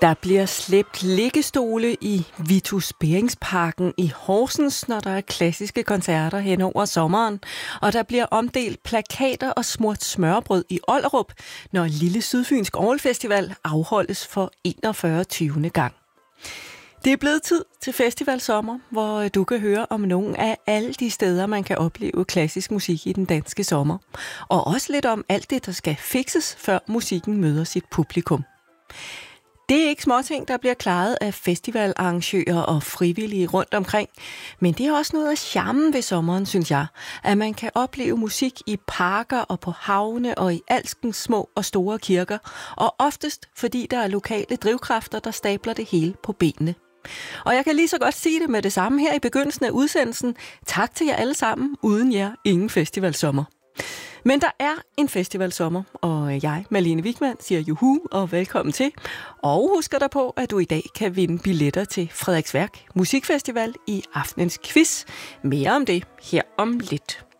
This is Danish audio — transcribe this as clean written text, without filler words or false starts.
Der bliver slæbt liggestole i Vitus Beringsparken i Horsens, når der er klassiske koncerter hen over sommeren. Og der bliver omdelt plakater og smurt smørbrød i Ollerup, når Lille Sydfynsk Orgelfestival afholdes for 41. gang. Det er blevet tid til festivalsommer, hvor du kan høre om nogle af alle de steder, man kan opleve klassisk musik i den danske sommer. Og også lidt om alt det, der skal fikses, før musikken møder sit publikum. Det er ikke småting, der bliver klaret af festivalarrangører og frivillige rundt omkring, men det er også noget af charmen ved sommeren, synes jeg, at man kan opleve musik i parker og på havne og i alskens små og store kirker, og oftest fordi der er lokale drivkræfter, der stabler det hele på benene. Og jeg kan lige så godt sige det med det samme her i begyndelsen af udsendelsen. Tak til jer alle sammen. Uden jer ingen festivalsommer. Men der er en festivalsommer, og jeg, Malene Wigman, siger juhu og velkommen til. Og husker dig på, at du i dag kan vinde billetter til Frederiksværk Musikfestival i aftenens quiz. Mere om det her om lidt.